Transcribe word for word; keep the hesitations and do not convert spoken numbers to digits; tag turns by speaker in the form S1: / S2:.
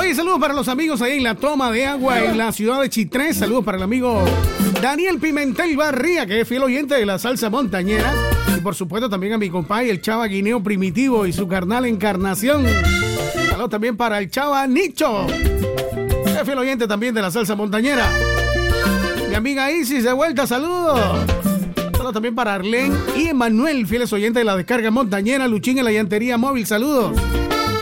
S1: Oye, saludos para los amigos ahí en la toma de agua en la ciudad de Chitré. Saludos para el amigo Daniel Pimentel Barría, que es fiel oyente de la salsa montañera. Y por supuesto también a mi compadre, el Chava Guineo Primitivo y su carnal Encarnación. Saludos también para el Chava Nicho, que es fiel oyente también de la salsa montañera. Mi amiga Isis de vuelta, saludos. Saludos también para Arlene y Emanuel, fieles oyentes de la descarga montañera. Luchín en la llantería móvil, saludos.